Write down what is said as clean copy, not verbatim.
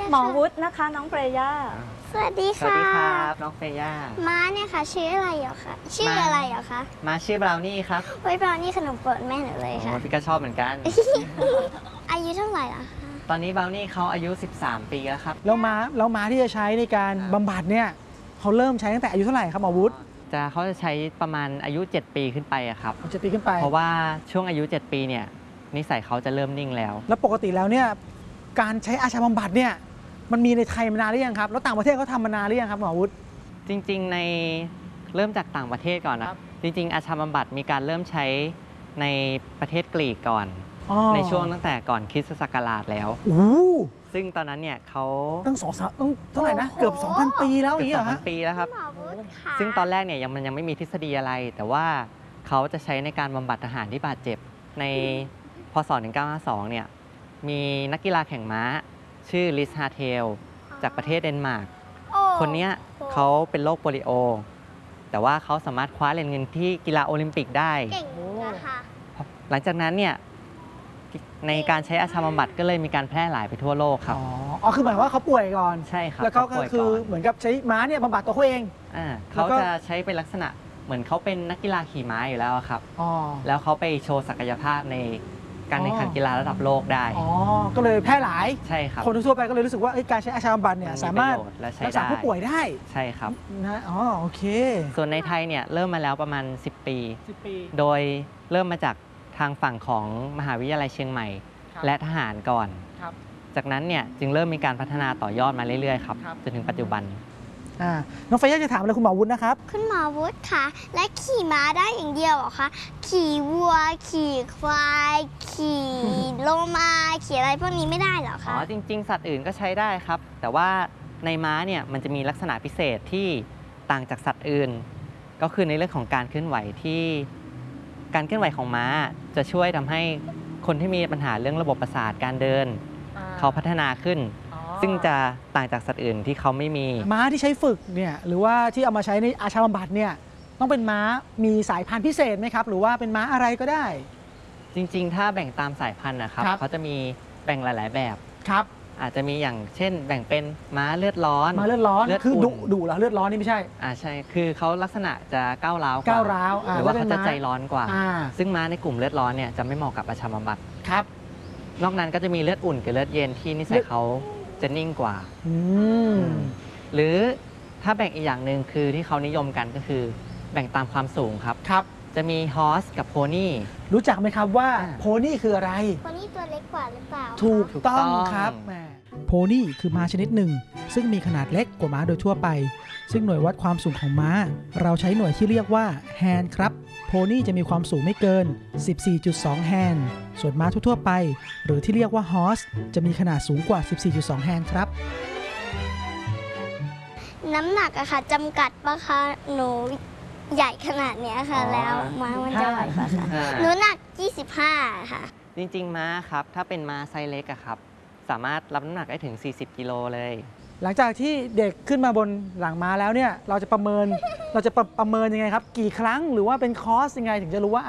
หมอวุฒินะคะน้องเฟรย่าสวัสดีสวัสค่ะดีครับน้องเฟย่าม้าเนี่ยค่ะชื่ออะไรเหรอคะชื่ออะไรเหรอคะมาชื่อบราวนี่ครับเฮ้ยบราวนี่ขนมโปรดแม่หนูเลยค่ะพี่ก็ชอบเหมือนกันอายุเท่าไหร่ล่ะคะตอนนี้บราวนี่เขาอายุ13 ปีแล้วครับแล้วม้าที่จะใช้ในการบำบัดเนี่ยเขาเริ่มใช้ตั้งแต่อายุเท่าไหร่ครับหมอวุฒิเขาจะใช้ประมาณอายุ7 ปีขึ้นไปอะครับ 7 ปีขึ้นไปเพราะว่าช่วงอายุ7 ปีเนี่ยนิสัยเขาจะเริ่มนิ่งแล้วแล้วปกติแล้วเนี่ยการใช้อาชาบำบัดเนี่ยมันมีในไทยมานานหรือยังครับแล้วต่างประเทศเขาทำมานานหรือยังครับหมอวุฒิจริงๆในเริ่มจากต่างประเทศก่อนนะจริงๆอาชาบำบัดมีการเริ่มใช้ในประเทศกรีกก่อนในช่วงตั้งแต่ก่อนคริสตศักราชแล้วซึ่งตอนนั้นเนี่ยเขาตั้งต้องเท่าไหร่นะเกือบ 2,000 ปีแล้วอย่างเงี้ยเหรอ 2,000 ปีแล้วครับซึ่งตอนแรกเนี่ยมันยังไม่มีทฤษฎีอะไรแต่ว่าเขาจะใช้ในการบำบัดทหารที่บาดเจ็บในพศ1952เนี่ยมีนักกีฬาแข่งม้าชื่อลิสฮาเทลจากประเทศเดนมาร์กคนนี้เขาเป็นโรคโปลิโอแต่ว่าเขาสามารถคว้าเหรียญเงินที่กีฬาโอลิมปิกได้เก่งนะคะหลังจากนั้นเนี่ยในการใช้อาชาบำบัดก็เลยมีการแพร่หลายไปทั่วโลกครับอ๋อคือหมายว่าเขาป่วยก่อนใช่ครับแล้วก็คือเหมือนกับใช้ม้าเนี่ยบำบัดตัวเขาเองเขาจะใช้เป็นลักษณะเหมือนเขาเป็นนักกีฬาขี่ม้าอยู่แล้วครับแล้วเขาไปโชว์ศักยภาพในการแข่งขันกีฬาระดับโลกได้ก็เลยแพร่หลายใช่ครับคนทั่วไปก็เลยรู้สึกว่าการใช้อาชาบำบัดเนี่ยสามารถรักษาผู้ป่วยได้ใช่ครับนะโอเคส่วนในไทยเนี่ยเริ่มมาแล้วประมาณ10 ปีโดยเริ่มมาจากทางฝั่งของมหาวิทยาลัยเชียงใหม่และทหารก่อนจากนั้นเนี่ยจึงเริ่มมีการพัฒนาต่อยอดมาเรื่อยๆครับจนถึงปัจจุบันน้องเฟย่าจะถามอะไรคุณหมอวุฒินะครับคุณหมอวุฒิคะและขี่ม้าได้อย่างเดียวเหรอคะขี่วัวขี่ควายขี่โลมาขี่อะไรพวกนี้ไม่ได้เหรอคะจริงๆสัตว์อื่นก็ใช้ได้ครับแต่ว่าในม้าเนี่ยมันจะมีลักษณะพิเศษที่ต่างจากสัตว์อื่นก็คือในเรื่องของการเคลื่อนไหวที่การเคลื่อนไหวของม้าจะช่วยทำให้คนที่มีปัญหาเรื่องระบบประสาทการเดินเขาพัฒนาขึ้นซึ่งจะต่างจากสัตว์อื่นที่เขาไม่มีม้าที่ใช้ฝึกเนี่ยหรือว่าที่เอามาใช้ในอาชาบำบัดเนี่ยต้องเป็นม้ามีสายพันธุ์พิเศษไหมครับหรือว่าเป็นม้าอะไรก็ได้จริงๆถ้าแบ่งตามสายพันธุ์นะครับเขาจะมีแบ่งหลายๆแบบครับอาจจะมีอย่างเช่นแบ่งเป็นม้าเลือดร้อนคือดุเหรอเลือดร้อนนี่ไม่ใช่ใช่คือเขาลักษณะจะก้าวร้าวหรือว่าเขาจะใจร้อนกว่าซึ่งม้าในกลุ่มเลือดร้อนเนี่ยจะไม่เหมาะกับอาชาบำบัดครับนอกนั้นก็จะมีเลือดอุ่นกับเลือดเย็นที่นิสัยเขาจะนิ่งกว่าหรือถ้าแบ่งอีกอย่างหนึ่งคือที่เขานิยมกันก็คือแบ่งตามความสูงครับจะมีฮอสกับโพนี่รู้จักไหมครับว่าโพนี่คืออะไรโพนี่ตัวเล็กกว่าหรือเปล่าถูกต้องครับโพนี่คือม้าชนิดหนึ่งซึ่งมีขนาดเล็กกว่าม้าโดยทั่วไปซึ่งหน่วยวัดความสูงของม้าเราใช้หน่วยที่เรียกว่าแฮนด์ครับโพนี่จะมีความสูงไม่เกิน 14.2 แฮนด์ส่วนม้าทั่วๆไปหรือที่เรียกว่าฮอสจะมีขนาดสูงกว่า 14.2 แฮนด์ครับน้ำหนักอะค่ะจำกัดปะคะหนูใหญ่ขนาดนี้ค่ะแล้วม้ามันจะไหวปะคะหนูหนัก25ค่ะจริงๆม้าครับถ้าเป็นม้าไซส์เล็กอะครับสามารถรับน้ำหนักได้ถึง40 กิโลเลยหลังจากที่เด็กขึ้นมาบนหลังม้าแล้วเนี่ยเราจะประเมินยังไงครับกี่ครั้งหรือว่าเป็นคอร์สยังไงถึงจะรู้ว่า